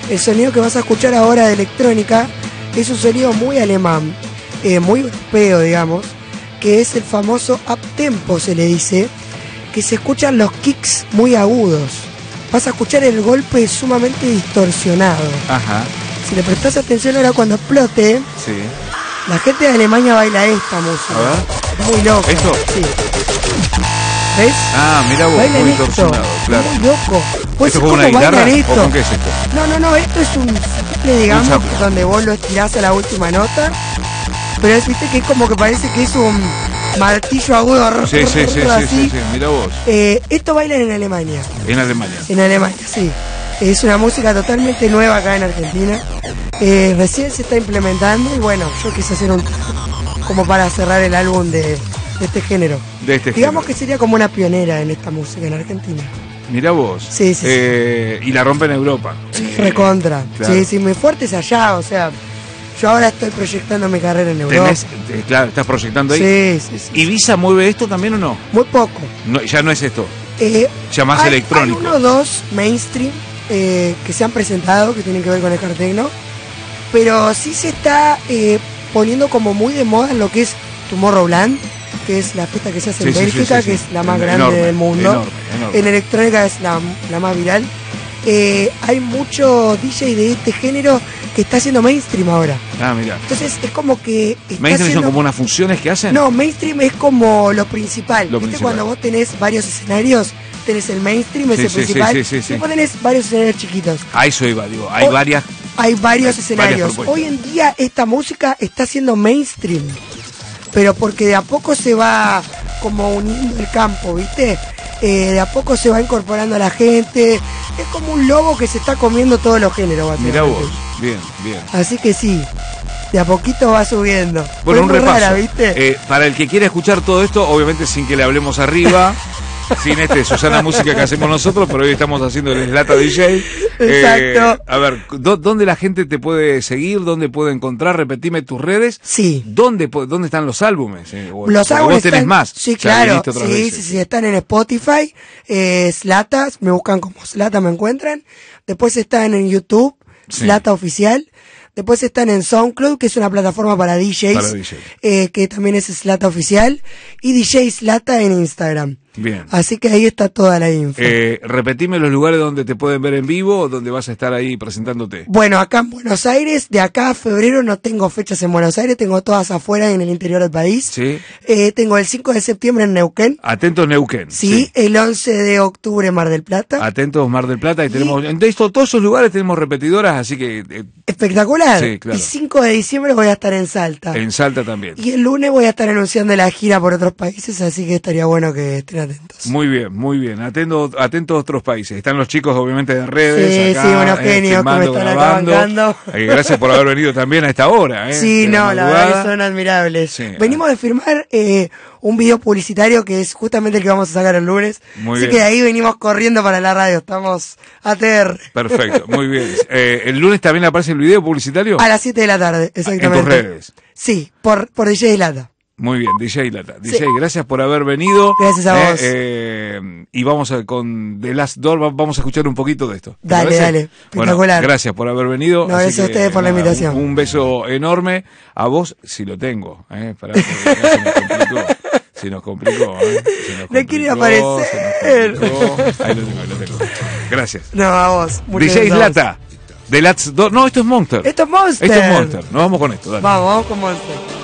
El sonido que vas a escuchar ahora de electrónica es un sonido muy alemán, muy europeo, digamos, que es el famoso uptempo, se le dice, que se escuchan los kicks muy agudos. Vas a escuchar el golpe sumamente distorsionado. Ajá. Si le prestás atención ahora cuando explote, Sí. la gente de Alemania baila esta música. A ver. Es muy loco. ¿Esto? Sí. ¿Ves? Ah, mira vos, Bailan muy esto. distorsionado, claro. Muy loco. ¿Vos ¿Esto decís es como una cómo guitarra bailan o esto? con qué es esto? No, esto es un sample, digamos, sample. donde vos lo estirás a la última nota, pero es, viste que es como que parece que es un martillo agudo. Sí, así. mira vos. Esto bailan en Alemania. En Alemania. En Alemania, sí. Es una música totalmente nueva acá en Argentina. Recién se está implementando y bueno, yo quise hacer un como para cerrar el álbum de este género. Digamos que sería como una pionera en esta música en Argentina. Mirá vos. Sí. Y la rompe en Europa. Recontra. Claro. Sí, muy fuerte es allá, o sea, yo ahora estoy proyectando mi carrera en Europa. Claro, estás proyectando ahí. Sí. ¿Ibiza mueve esto también o no? Muy poco. No, ya no es esto. Ya más Hay electrónico. uno o dos mainstream que se han presentado que tienen que ver con el cartecno, pero sí se está poniendo como muy de moda en lo que es Tomorrowland, que es la fiesta que se hace en Bélgica, que es la más grande del mundo. Enorme. En electrónica es la más viral. Hay mucho DJ de este género que está haciendo mainstream ahora. Ah, mira. Entonces es como que ¿Mainstream son como unas funciones que hacen? No, mainstream es como lo principal. Lo ¿Viste? principal. Cuando vos tenés varios escenarios, tenés el mainstream, es el principal, sí. y después tenés varios escenarios chiquitos. A eso iba, digo, hay varias. Hay varios escenarios. Hoy en día esta música está siendo mainstream, pero porque de a poco se va como uniendo el campo, ¿viste? De a poco se va incorporando a la gente. Es como un lobo que se está comiendo todos los géneros, básicamente. Mirá vos, bien. Así que sí, de a poquito va subiendo. Bueno, un muy repaso. rara, ¿viste? Para el que quiera escuchar todo esto, obviamente sin que le hablemos arriba, sin Susana Música que hacemos nosotros, pero hoy estamos haciendo el Slata DJ. Exacto. A ver, ¿dónde la gente te puede seguir? ¿Dónde puede encontrar? Repetime tus redes. Sí. ¿Dónde están los álbumes? Los álbumes vos tenés están, más. Sí, claro. Sí, están en Spotify. Slata, me buscan como Slata, me encuentran. Después están en YouTube, Slata Oficial. Después están en SoundCloud, que es una plataforma para DJs, que también es Slata Oficial, y DJ Slata en Instagram. Bien. Así que ahí está toda la info. Repetime los lugares donde te pueden ver en vivo o donde vas a estar ahí presentándote. Bueno, acá en Buenos Aires, de acá a febrero no tengo fechas en Buenos Aires, tengo todas afuera en el interior del país. Sí. Tengo el 5 de septiembre en Neuquén. Atentos Neuquén. Sí, el 11 de octubre en Mar del Plata. Atentos Mar del Plata y tenemos, en todos esos lugares tenemos repetidoras, así que... espectacular. Sí, claro. Y 5 de diciembre voy a estar en Salta. En Salta también. Y el lunes voy a estar anunciando la gira por otros países, así que estaría bueno que estén atentos. Muy bien. Atentos a otros países. Están los chicos, obviamente, de redes. Sí, acá, unos genios que me están acá bancando. Gracias por haber venido también a esta hora. Sí, no, la verdad que son admirables. Sí, venimos de firmar un video publicitario que es justamente el que vamos a sacar el lunes. Muy así bien. que de ahí venimos corriendo para la radio. Estamos ATR. Perfecto, muy bien. ¿El lunes también aparece el video publicitario? A las 7 de la tarde, exactamente. En tus redes. Sí, por DJ Lata. Muy bien, DJ Lata. DJ, gracias por haber venido. Gracias a vos. Y vamos con The Last Door, vamos a escuchar un poquito de esto. Dale, espectacular. Bueno, gracias por haber venido. No, gracias a ustedes por la invitación. Un beso enorme. A vos, si lo tengo. Pará, se nos complicó. No quiere aparecer. Ahí lo tengo. Gracias. No, a vos. DJ Lata. The Last Door. No, esto es Monster. Esto es Monster. Nos vamos con esto, dale. Vamos con Monster.